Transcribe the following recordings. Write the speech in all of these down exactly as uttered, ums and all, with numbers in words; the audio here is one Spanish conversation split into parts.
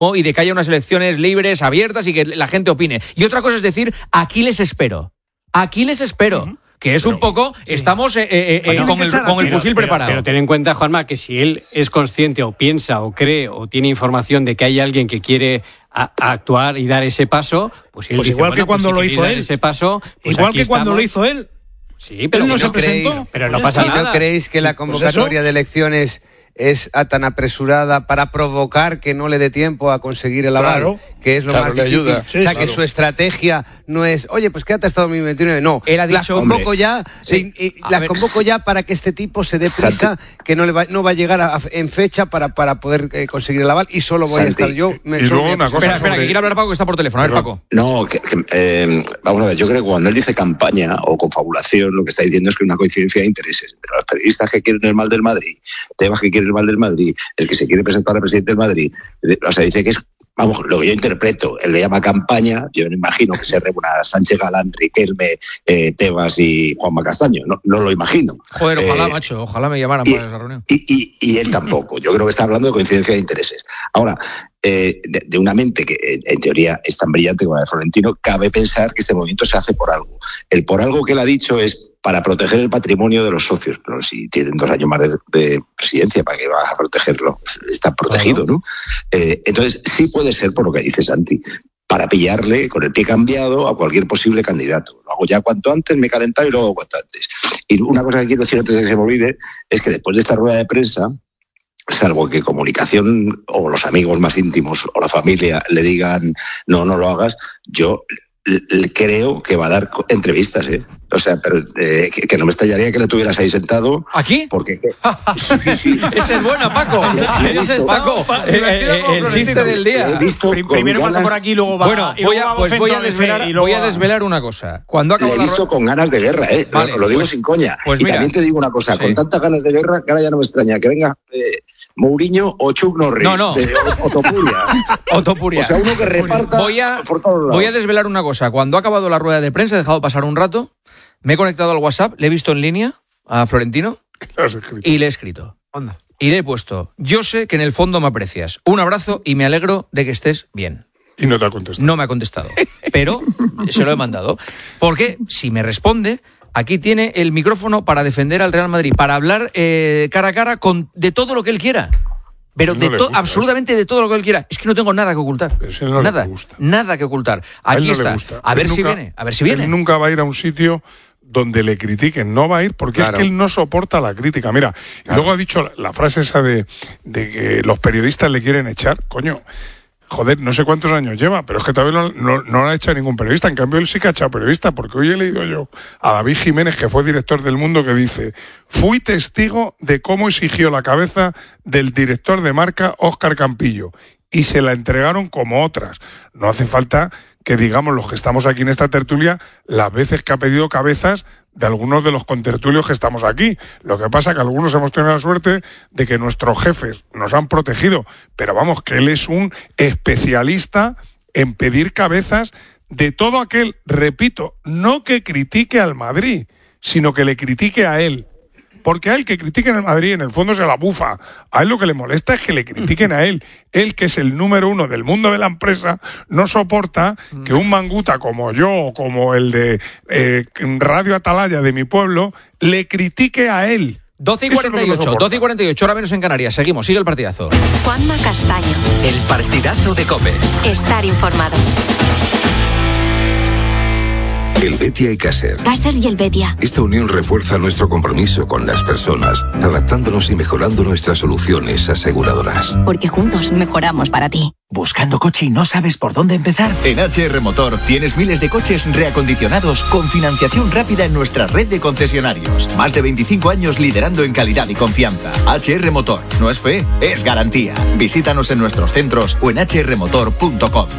y de que haya unas elecciones libres, abiertas y que la gente opine. Y otra cosa es decir, aquí les espero. Aquí les espero. Uh-huh. Que es pero, un poco, sí. estamos eh, eh, eh, con, el, con el fusil pero, preparado. Pero, pero ten en cuenta, Juanma, que si él es consciente o piensa o cree o tiene información de que hay alguien que quiere a, a actuar y dar ese paso, pues él pues dice, igual bueno, que cuando pues si lo hizo él. Ese paso, pues igual que estamos. cuando lo hizo él. Sí, pero él no bueno, se presentó. Creéis, pero no pasa ¿Y nada. no creéis que sí, la convocatoria pues de elecciones es tan apresurada para provocar que no le dé tiempo a conseguir el aval, claro, que es lo claro, más le difícil? ayuda. Sí, o sea, claro. que su estrategia no es, oye, pues quédate hasta dos mil veintinueve, no, Él ha dicho, las convoco hombre, ya, sí, y, y las ver. convoco ya para que este tipo se dé prisa, que no le va, no va a llegar a, a, en fecha para, para poder eh, conseguir el aval, y solo voy Santi. a estar yo. Me, y luego una cosa espera, espera, sobre... que quiere hablar Paco, que está por teléfono. A ver, Paco. No, que, que, eh, vamos a ver, yo creo que cuando él dice campaña o confabulación, lo que está diciendo es que hay una coincidencia de intereses entre los periodistas que quieren el mal del Madrid, Tebas que quiere el mal del Madrid, el que se quiere presentar al presidente del Madrid, o sea, dice que es, vamos, lo que yo interpreto, él le llama campaña, yo me imagino que se reúna Sánchez Galán, Riquelme, eh, Tebas y Juanma Castaño, no, no lo imagino. Joder, ojalá, eh, macho, ojalá me llamaran y, para esa reunión. Y, y, y él tampoco, yo creo que está hablando de coincidencia de intereses. Ahora, eh, de, de una mente que en, en teoría es tan brillante como la de Florentino, cabe pensar que este movimiento se hace por algo. El por algo que él ha dicho es para proteger el patrimonio de los socios, pero si tienen dos años más de, de presidencia, ¿para qué vas a protegerlo? Está protegido, ¿no? Eh, entonces, sí puede ser, por lo que dice Santi, para pillarle con el pie cambiado a cualquier posible candidato. Lo hago ya cuanto antes, me he calentado y lo hago cuanto antes. Y una cosa que quiero decir antes de que se me olvide, es que después de esta rueda de prensa, salvo que comunicación o los amigos más íntimos o la familia le digan no, no lo hagas, yo creo que va a dar entrevistas, ¿eh? O sea, pero eh, que, que no me extrañaría que le tuvieras ahí sentado. ¿Aquí? Porque sí, sí. Esa es buena, Paco. Ese es Paco. Eh, eh, el chiste del día. Primero pasa por aquí, luego va. Bueno, voy a, pues voy a desvelar, voy a desvelar una cosa. Cuando acabo le he visto la... con ganas de guerra, ¿eh? Vale, lo, lo digo pues, sin coña. Pues y mira, también te digo una cosa, sí. Con tantas ganas de guerra, que ahora ya no me extraña que venga eh, Mourinho o Chuck Norris. No, no. De Otopuria. Otopuria. O sea, uno que reparta voy a, por todos lados. Voy a desvelar una cosa. Cuando ha acabado la rueda de prensa, he dejado pasar un rato, me he conectado al WhatsApp, le he visto en línea a Florentino y le he escrito. Anda. Y le he puesto, yo sé que en el fondo me aprecias. Un abrazo y me alegro de que estés bien. Y no te ha contestado. No me ha contestado, pero se lo he mandado. Porque si me responde, aquí tiene el micrófono para defender al Real Madrid, para hablar eh, cara a cara con, de todo lo que él quiera. Pero no de to- absolutamente de todo lo que él quiera. Es que no tengo nada que ocultar. Pero si no nada, nada que ocultar. Aquí no está. A ver él si nunca, viene. A ver si viene. Él nunca va a ir a un sitio donde le critiquen, no va a ir porque claro. Es que él no soporta la crítica. Mira, claro. Y luego ha dicho la, la frase esa de, de que los periodistas le quieren echar, coño. Joder, no sé cuántos años lleva, pero es que todavía no, no, no lo ha hecho ningún periodista. En cambio, él sí que ha echado periodista, porque hoy he leído yo a David Jiménez, que fue director del Mundo, que dice: fui testigo de cómo exigió la cabeza del director de Marca, Óscar Campillo, y se la entregaron como otras. No hace falta que digamos los que estamos aquí en esta tertulia las veces que ha pedido cabezas de algunos de los contertulios que estamos aquí. Lo que pasa es que algunos hemos tenido la suerte de que nuestros jefes nos han protegido, pero vamos, que él es un especialista en pedir cabezas de todo aquel, repito, no que critique al Madrid, sino que le critique a él. Porque a él que critiquen al Madrid en el fondo se la bufa. A él lo que le molesta es que le critiquen a él. Él, que es el número uno del mundo de la empresa, no soporta que un manguta como yo o como el de eh, Radio Atalaya de mi pueblo le critique a él. doce y cuarenta y ocho, doce y cuarenta y ocho, hora menos en Canarias. Seguimos, sigue el partidazo. Juanma Castaño. El partidazo de COPE. Estar informado. Helvetia y Caser. Caser y Helvetia. Esta unión refuerza nuestro compromiso con las personas, adaptándonos y mejorando nuestras soluciones aseguradoras. Porque juntos mejoramos para ti. ¿Buscando coche y no sabes por dónde empezar? En H R Motor tienes miles de coches reacondicionados con financiación rápida en nuestra red de concesionarios. Más de veinticinco años liderando en calidad y confianza. H R Motor. No es fe, es garantía. Visítanos en nuestros centros o en h r motor punto com.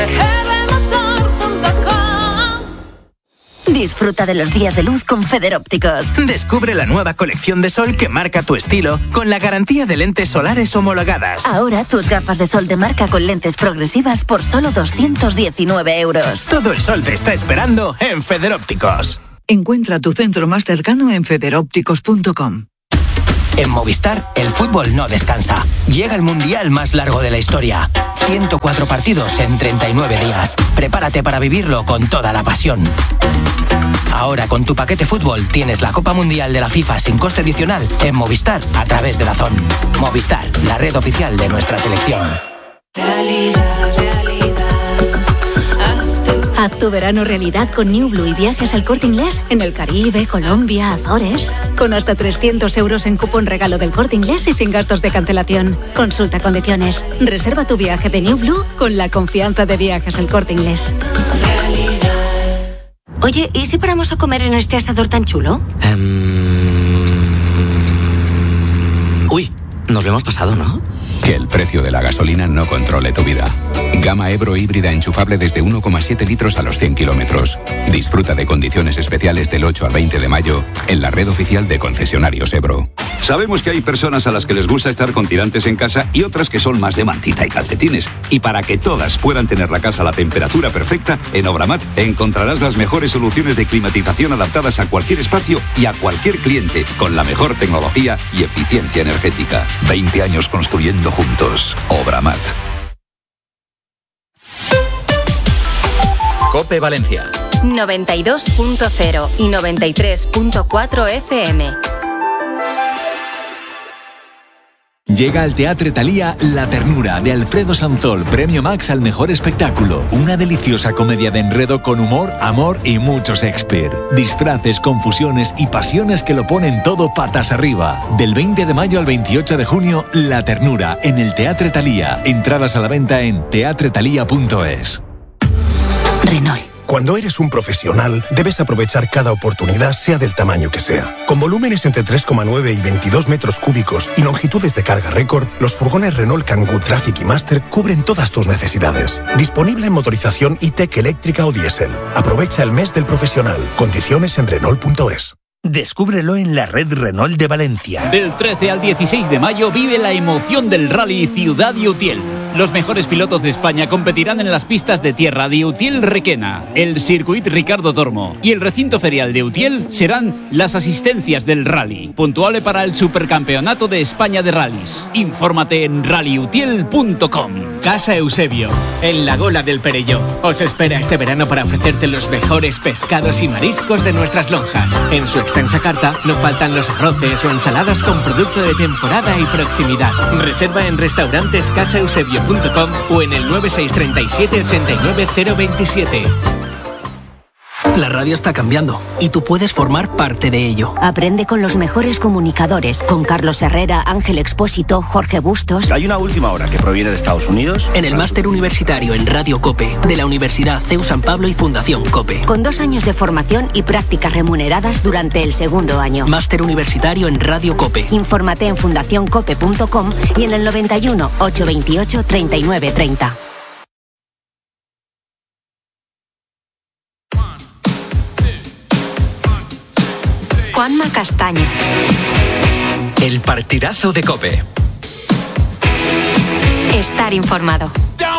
Disfruta de los días de luz con Federópticos. Descubre la nueva colección de sol que marca tu estilo con la garantía de lentes solares homologadas. Ahora tus gafas de sol de marca con lentes progresivas por solo doscientos diecinueve euros. Todo el sol te está esperando en Federópticos. Encuentra tu centro más cercano en federópticos punto com. En Movistar, el fútbol no descansa. Llega el mundial más largo de la historia. ciento cuatro partidos en treinta y nueve días. Prepárate para vivirlo con toda la pasión. Ahora con tu paquete fútbol tienes la Copa Mundial de la FIFA sin coste adicional en Movistar a través de DAZN. Movistar, la red oficial de nuestra selección. Realidad, realidad. Haz tu verano realidad con New Blue y viajes al Corte Inglés en el Caribe, Colombia, Azores. Con hasta trescientos euros en cupón regalo del Corte Inglés y sin gastos de cancelación. Consulta condiciones. Reserva tu viaje de New Blue con la confianza de Viajes al Corte Inglés. Oye, ¿y si paramos a comer en este asador tan chulo? Um... Uy, nos lo hemos pasado, ¿no? Que el precio de la gasolina no controle tu vida. Gama Ebro híbrida enchufable desde uno coma siete litros a los cien kilómetros. Disfruta de condiciones especiales del ocho al veinte de mayo en la red oficial de concesionarios Ebro. Sabemos que hay personas a las que les gusta estar con tirantes en casa y otras que son más de mantita y calcetines. Y para que todas puedan tener la casa a la temperatura perfecta, en Obramat encontrarás las mejores soluciones de climatización adaptadas a cualquier espacio y a cualquier cliente, con la mejor tecnología y eficiencia energética. veinte años construyendo juntos. Obramat. COPE Valencia. noventa y dos punto cero y noventa y tres punto cuatro F M. Llega al Teatre Thalía La Ternura, de Alfredo Sanzol, premio Max al mejor espectáculo. Una deliciosa comedia de enredo con humor, amor y mucho Shakespeare. Disfraces, confusiones y pasiones que lo ponen todo patas arriba. Del veinte de mayo al veintiocho de junio, La Ternura, en el Teatre Thalía. Entradas a la venta en teatre thalía punto es. Renault. Cuando eres un profesional, debes aprovechar cada oportunidad, sea del tamaño que sea. Con volúmenes entre tres coma nueve y veintidós metros cúbicos y longitudes de carga récord, los furgones Renault Kangoo Traffic y Master cubren todas tus necesidades. Disponible en motorización E-Tech eléctrica o diésel. Aprovecha el mes del profesional. Condiciones en Renault punto es. Descúbrelo en la red Renault de Valencia. Del trece al dieciséis de mayo vive la emoción del Rally Ciudad de Utiel. Los mejores pilotos de España competirán en las pistas de tierra de Utiel-Requena, el Circuit Ricardo Tormo y el recinto ferial de Utiel serán las asistencias del rally, puntuable para el Supercampeonato de España de Rallys. Infórmate en rally utiel punto com. Casa Eusebio, en la Gola del Perelló. Os espera este verano para ofrecerte los mejores pescados y mariscos de nuestras lonjas. En su extensa carta no faltan los arroces o ensaladas con producto de temporada y proximidad. Reserva en restaurantes casa eusebio punto com o en el nueve seis tres siete ocho nueve cero dos siete. La radio está cambiando y tú puedes formar parte de ello. Aprende con los mejores comunicadores, con Carlos Herrera, Ángel Expósito, Jorge Bustos. Hay una última hora que proviene de Estados Unidos. En el máster universitario en Radio COPE de la Universidad C E U San Pablo y Fundación COPE. Con dos años de formación y prácticas remuneradas durante el segundo año. Máster universitario en Radio COPE. Infórmate en fundación cope punto com y en el noventa y uno, ochocientos veintiocho, treinta y nueve treinta. Juanma Castaño. El partidazo de COPE. Estar informado.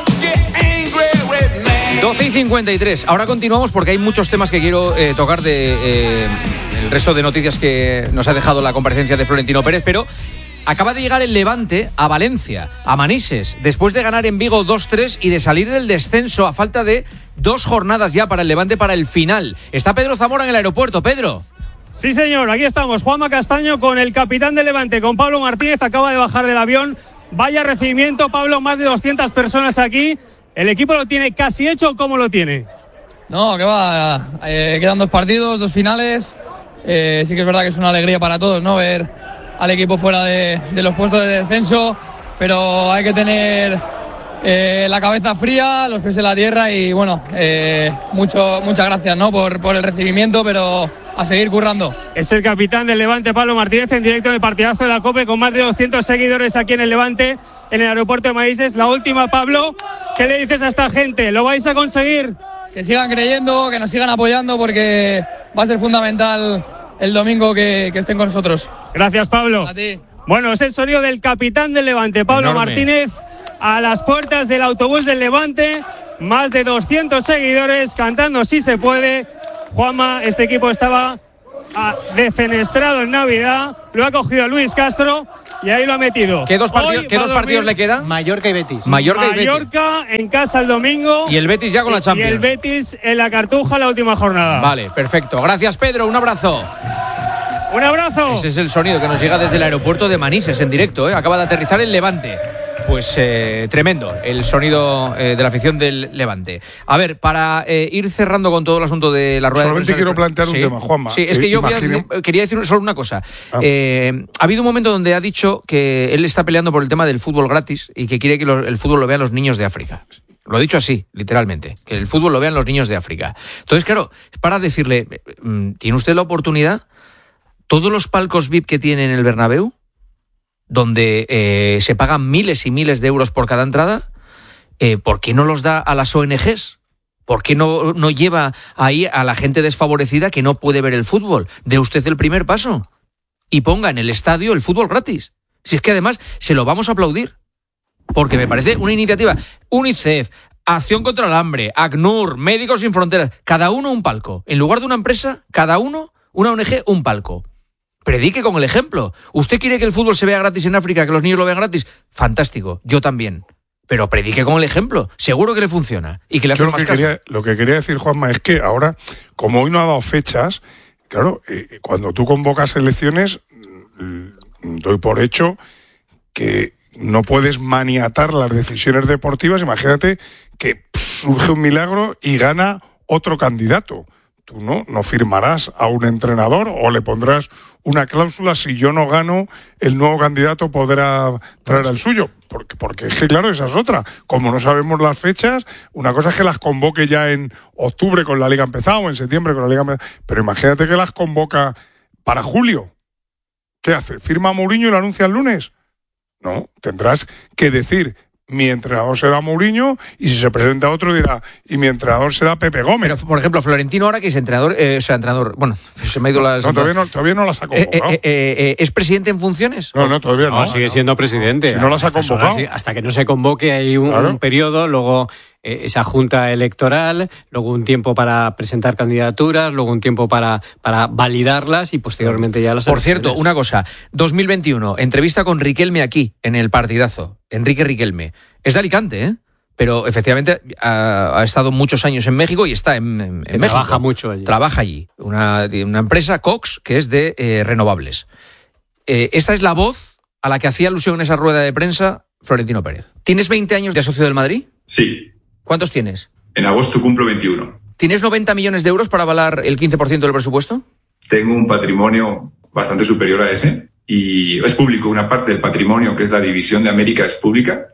doce y cincuenta y tres. Ahora continuamos porque hay muchos temas que quiero eh, tocar de eh, el resto de noticias que nos ha dejado la comparecencia de Florentino Pérez, pero acaba de llegar el Levante a Valencia, a Manises, después de ganar en Vigo dos tres y de salir del descenso a falta de dos jornadas ya para el Levante para el final. Está Pedro Zamora en el aeropuerto. Pedro. Sí, señor, aquí estamos. Juanma Castaño con el capitán del Levante, con Pablo Martínez, acaba de bajar del avión. Vaya recibimiento, Pablo, más de doscientas personas aquí. ¿El equipo lo tiene casi hecho o cómo lo tiene? No, que va, eh, quedan dos partidos, dos finales. Eh, sí que es verdad que es una alegría para todos, ¿no? Ver al equipo fuera de, de los puestos de descenso, pero hay que tener eh, la cabeza fría, los pies en la tierra y bueno, eh, mucho, muchas gracias, ¿no? por, por el recibimiento, pero a seguir currando. Es el capitán del Levante, Pablo Martínez, en directo en el partidazo de la COPE, con más de doscientos seguidores aquí en el Levante, en el aeropuerto de Manises. La última, Pablo, ¿qué le dices a esta gente? ¿Lo vais a conseguir? Que sigan creyendo, que nos sigan apoyando, porque va a ser fundamental el domingo que, que estén con nosotros. Gracias, Pablo. A ti. Bueno, es el sonido del capitán del Levante, Pablo Enorme. Martínez, a las puertas del autobús del Levante. Más de doscientos seguidores cantando "Sí se puede". Juanma, este equipo estaba ha defenestrado en Navidad, lo ha cogido Luis Castro y ahí lo ha metido. ¿Qué dos, partidos, ¿qué dos partidos le quedan? Mallorca y Betis. Mallorca y Betis. Mallorca en casa el domingo. Y el Betis ya con la Champions. Y el Betis en la Cartuja la última jornada. Vale, perfecto. Gracias, Pedro. Un abrazo. Un abrazo. Ese es el sonido que nos llega desde el aeropuerto de Manises en directo, ¿eh? Acaba de aterrizar el Levante. Pues eh, tremendo el sonido eh, de la afición del Levante. A ver, para eh, ir cerrando con todo el asunto de la rueda Solamente de prensa. quiero plantear sí, un tema, Juanma. Sí, es que eh, yo imagine... voy a, quería decir solo una cosa. Ah. Eh, ha habido un momento donde ha dicho que él está peleando por el tema del fútbol gratis y que quiere que lo, el fútbol lo vean los niños de África. Lo ha dicho así, literalmente, que el fútbol lo vean los niños de África. Entonces, claro, para decirle, ¿tiene usted la oportunidad? Todos los palcos V I P que tiene en el Bernabéu, donde eh, se pagan miles y miles de euros por cada entrada, eh, ¿por qué no los da a las O N Ges? ¿Por qué no, no lleva ahí a la gente desfavorecida que no puede ver el fútbol? Dé usted el primer paso y ponga en el estadio el fútbol gratis. Si es que además se lo vamos a aplaudir, porque me parece una iniciativa. UNICEF, Acción contra el Hambre, ACNUR, Médicos Sin Fronteras, cada uno un palco. En lugar de una empresa, cada uno, una O N Ge, un palco. Predique con el ejemplo. ¿Usted quiere que el fútbol se vea gratis en África, que los niños lo vean gratis? Fantástico, yo también. Pero predique con el ejemplo. Seguro que le funciona y que le hace Yo lo más que caso. Quería, lo que quería decir, Juanma, es que ahora, como hoy no ha dado fechas, claro, eh, cuando tú convocas elecciones, doy por hecho que no puedes maniatar las decisiones deportivas. Imagínate que surge un milagro y gana otro candidato. Tú no, no firmarás a un entrenador o le pondrás una cláusula: si yo no gano, el nuevo candidato podrá traer al suyo. Porque, porque es que, claro, esa es otra. Como no sabemos las fechas, una cosa es que las convoque ya en octubre con la Liga empezada o en septiembre con la Liga empezada. Pero imagínate que las convoca para julio. ¿Qué hace? ¿Firma a Mourinho y lo anuncia el lunes? No, tendrás que decir: mi entrenador será Mourinho, y si se presenta otro dirá: y mi entrenador será Pepe Gómez. Pero, por ejemplo, Florentino ahora que es entrenador, eh, o sea, entrenador, bueno, se me ha ido la... No, todavía no, todavía no las ha convocado. Eh, eh, eh, eh, ¿Es presidente en funciones? No, no, todavía no. No, sigue siendo presidente. Si no las ha Hasta convocado. ahora, sí, hasta que no se convoque hay un, Claro. un periodo, luego eh, esa junta electoral, luego un tiempo para presentar candidaturas, luego un tiempo para, para validarlas y posteriormente ya las Por elecciones. cierto, una cosa, dos mil veintiuno, entrevista con Riquelme aquí, en el Partidazo. Enrique Riquelme. Es de Alicante, ¿eh? Pero efectivamente ha, ha estado muchos años en México y está en, en Que México. trabaja mucho allí. Trabaja allí. Una, una empresa, Cox, que es de eh, renovables. Eh, esta es la voz a la que hacía alusión en esa rueda de prensa Florentino Pérez. ¿Tienes veinte años de socio del Madrid? Sí. ¿Cuántos tienes? En agosto cumplo veintiuno. ¿Tienes noventa millones de euros para avalar el quince por ciento del presupuesto? Tengo un patrimonio bastante superior a ese y es público. Una parte del patrimonio, que es la división de América, es pública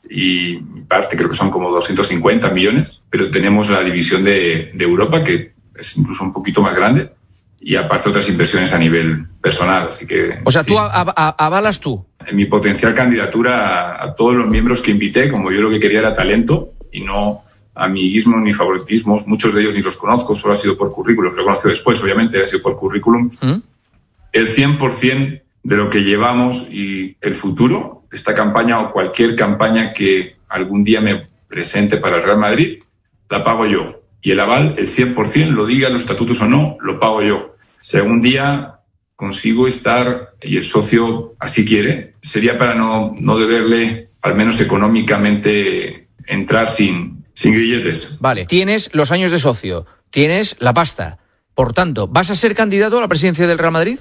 y mi parte creo que son como doscientos cincuenta millones, pero tenemos la división de, de Europa, que es incluso un poquito más grande, y aparte otras inversiones a nivel personal. Así que, o sea, sí. tú a, a, avalas tú. En mi potencial candidatura a, a todos los miembros que invité, como yo lo que quería era talento y no amiguismo ni favoritismos. Muchos de ellos ni los conozco, solo ha sido por currículum. Lo he conocido después, obviamente, ha sido por currículum. ¿Mm? El cien por ciento de lo que llevamos y el futuro, esta campaña o cualquier campaña que algún día me presente para el Real Madrid, la pago yo. Y el aval, el cien por ciento, lo digan los estatutos o no, lo pago yo. Si algún día consigo estar, y el socio así quiere, sería para no, no deberle, al menos económicamente, entrar sin, sin grilletes. Vale, tienes los años de socio, tienes la pasta. Por tanto, ¿vas a ser candidato a la presidencia del Real Madrid?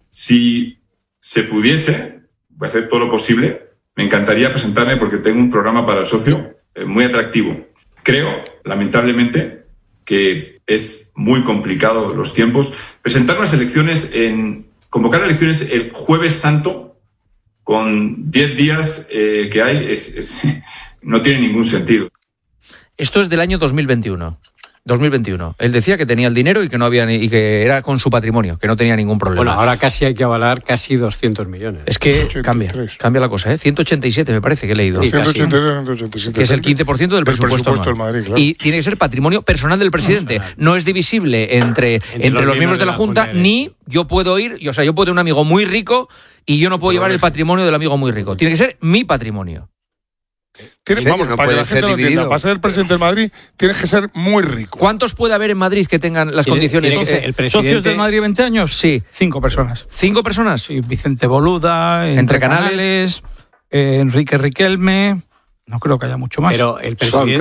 Si se pudiese, voy a hacer todo lo posible, me encantaría presentarme porque tengo un programa para el socio eh, muy atractivo. Creo, lamentablemente, que es muy complicado los tiempos. Presentar unas elecciones, en convocar elecciones el Jueves Santo, con diez días eh, que hay, es, es, no tiene ningún sentido. Esto es del año dos mil veintiuno. dos mil veintiuno. Él decía que tenía el dinero y que no había ni, y que era con su patrimonio, que no tenía ningún problema. Bueno, ahora casi hay que avalar casi doscientos millones. Es que cambia, cambia la cosa, ¿eh? ciento ochenta y siete me parece que he leído. ciento ochenta y siete, ciento ochenta y siete. Que es el quince por ciento del, del presupuesto, presupuesto del Madrid. Claro. Y tiene que ser patrimonio personal del presidente. No, no es divisible entre, entre, entre los, los miembros de la, de la Junta, Junta ni yo puedo ir, o sea, yo puedo tener un amigo muy rico y yo no puedo Pero llevar el patrimonio del amigo muy rico. Tiene que ser mi patrimonio. Tienes, vamos, no para que puede la gente ser lo entienda, dividido. para ser el presidente del Madrid tienes que ser muy rico. ¿Cuántos puede haber en Madrid que tengan las Tiene- condiciones? tiene que ser el presidente- ¿Socios del Madrid veinte años? Sí. Cinco personas. ¿Cinco personas? Sí, Vicente Boluda, Entre Entre Canales. Canales, eh, Enrique Riquelme. No creo que haya mucho más. Pero el Son presidente